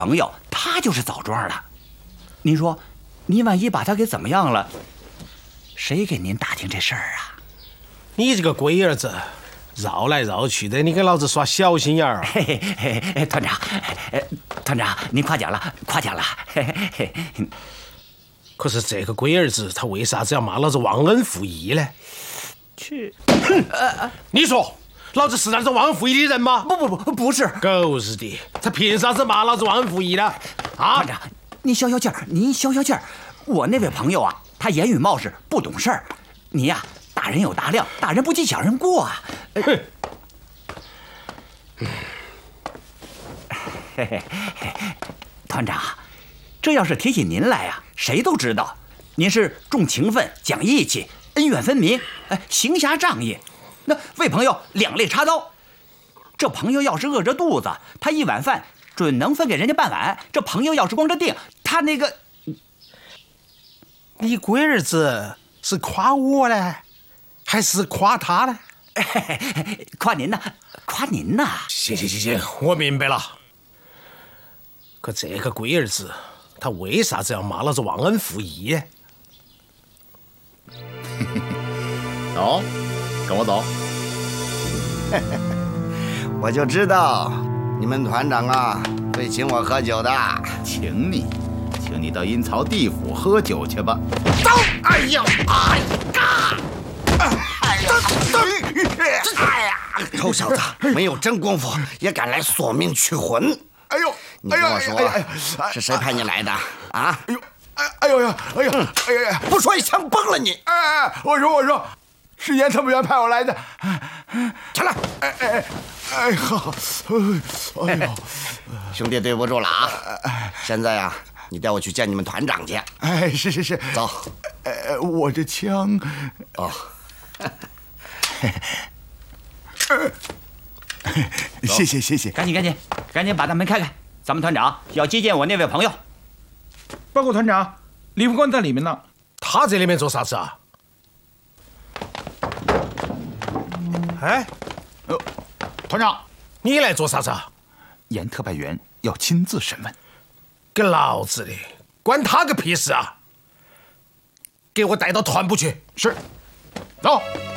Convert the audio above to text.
朋友，他就是枣庄的。您说，您万一把他给怎么样了，谁给您打听这事儿啊？ 你这个龟儿子，绕来绕去的，你给老子耍小心眼儿！ 嘿嘿嘿，团长，团长，您夸奖了，夸奖了。嘿嘿嘿。 可是这个龟儿子，他为啥子要骂老子忘恩负义呢？ 去， 你说，老子是那种忘恩负义的人吗？ 不是。 狗日的，他凭啥子骂老子忘恩负义呢？啊！ 团长，您消消气儿，您消消气儿。我那位朋友啊，他言语冒失，不懂事儿。你呀，大人有大量，大人不计小人过啊。嘿嘿嘿，团长，这要是提起您来呀，谁都知道，您是重情分、讲义气、恩怨分明，行侠仗义。那为朋友两肋插刀，这朋友要是饿着肚子，他一碗饭准能分给人家半碗；这朋友要是光着腚，他那个…… 你龟儿子是夸我呢，还是夸他呢？ 夸您呐，夸您呐！ 行，我明白了。可这个龟儿子，他为啥子要骂老子忘恩负义？ 走，跟我走。 我就知道你们团长啊会请我喝酒的。 请你到阴曹地府喝酒去吧。 走！哎呀！哎呀！哎呀！臭小子，没有真功夫也敢来索命取魂！ 哎呦！ 你跟我说，是谁派你来的啊？ 哎呦呀！ 不说一枪崩了你！ 我说，是严特务员派我来的。 起来！ 好。哎呦， 兄弟，对不住了啊！现在呀，你带我去见你们团长去。 是。 走。 我这枪…… 哦。 谢谢。 赶紧把大门开开，咱们团长要接见我那位朋友。 报告团长，李副官在里面呢。 他在里面做啥子啊？哎， 团长， 你来做啥子啊？ 严特派员要亲自审问。 跟老子的，关他个屁事啊！给我带到团部去。 是，走。